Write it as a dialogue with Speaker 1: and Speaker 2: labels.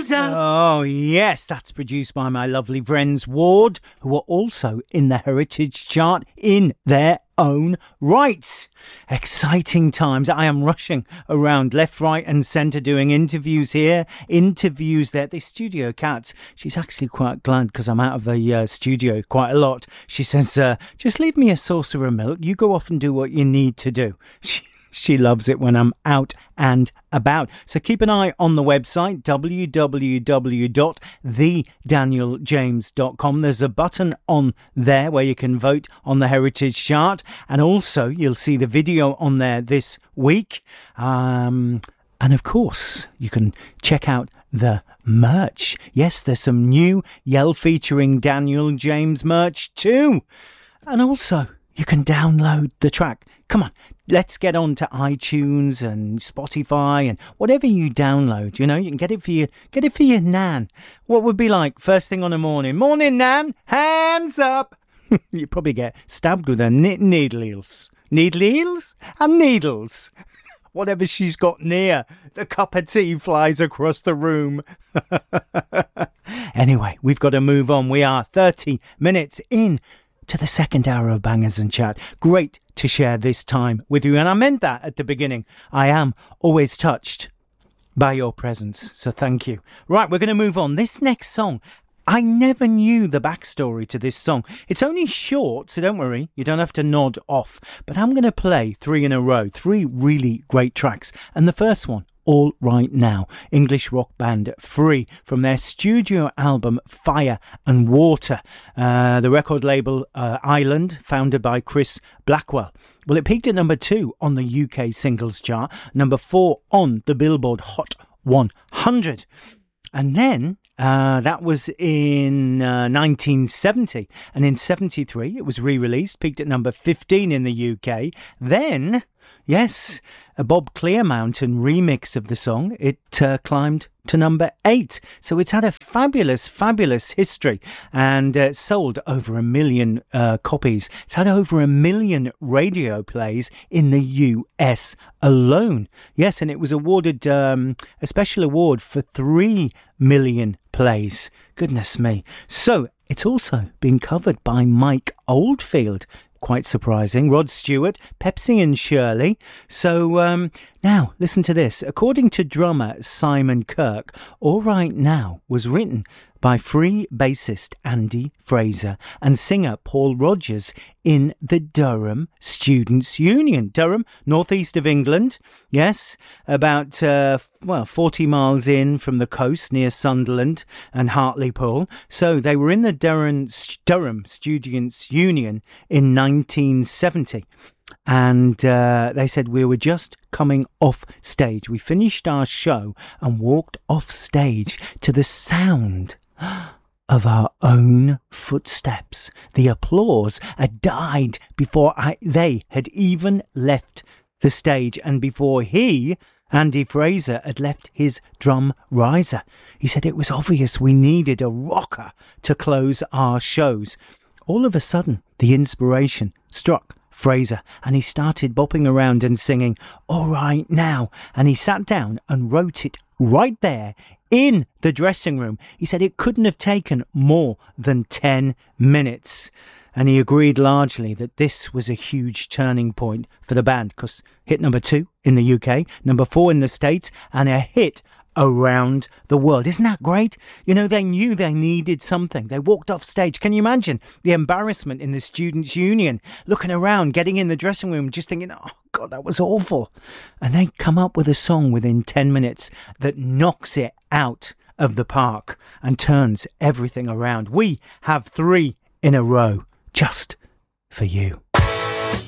Speaker 1: Fraser. Oh, yes, that's produced by my lovely friends Ward, who are also in the Heritage Chart in their own right. Exciting times. I am rushing around left, right and centre doing interviews here, interviews there. The studio cat, she's actually quite glad because I'm out of the studio quite a lot. She says, just leave me a saucer of milk. You go off and do what you need to do. She loves it when I'm out and about. So keep an eye on the website, www.thedanieljames.com. There's a button on there where you can vote on the Heritage Chart. And also you'll see the video on there this week. And of course, you can check out the merch. Yes, there's some new Yell featuring Daniel James merch too. And also, you can download the track. Come on, let's get on to iTunes and Spotify and whatever you download. You know, you can get it for your nan. What would be like first thing on the morning? Morning, nan. Hands up. You probably get stabbed with her needles. Needles and needles. Whatever she's got near, the cup of tea flies across the room. Anyway, we've got to move on. We are 30 minutes in to the second hour of Bangers and Chat. Great to share this time with you. And I meant that at the beginning. I am always touched by your presence. So thank you. Right, we're going to move on. This next song, I never knew the backstory to this song. It's only short, so don't worry. You don't have to nod off. But I'm going to play 3 in a row. 3 really great tracks. And the first one, All Right Now, English rock band Free, from their studio album Fire and Water, the record label Island, founded by Chris Blackwell. Well, it peaked at number 2 on the UK singles chart, number 4 on the Billboard Hot 100. And then that was in 1970, and in 73 it was re-released, peaked at number 15 in the UK. Then, yes, a Bob Clearmountain remix of the song, it climbed to number 8. So it's had a fabulous history, and sold over 1 million copies. It's had over 1 million radio plays in the US alone. Yes, and it was awarded a special award for 3 million plays. Goodness me. So it's also been covered by Mike Oldfield. Quite surprising. Rod Stewart, Pepsi and Shirley. So now, listen to this. According to drummer Simon Kirk, All Right Now was written by Free bassist Andy Fraser and singer Paul Rogers in the Durham Students' Union. Durham, northeast of England. Yes, about 40 miles in from the coast near Sunderland and Hartlepool. So they were in the Durham Students' Union in 1970. And they said we were just coming off stage. We finished our show and walked off stage to the sound of our own footsteps. The applause had died before they had even left the stage, and before Andy Fraser, had left his drum riser. He said it was obvious we needed a rocker to close our shows. All of a sudden, the inspiration struck Fraser, and he started bopping around and singing All Right Now, and he sat down and wrote it right there in the dressing room. He said it couldn't have taken more than 10 minutes. And he agreed largely that this was a huge turning point for the band, because hit number 2 in the UK, number 4 in the States, and a hit around the world. Isn't that great? You know, they knew they needed something. They walked off stage. Can you imagine the embarrassment in the Students' Union, looking around, getting in the dressing room, just thinking, oh God, that was awful. And they come up with a song within 10 minutes that knocks it out of the park and turns everything around. We have 3 in a row just for you.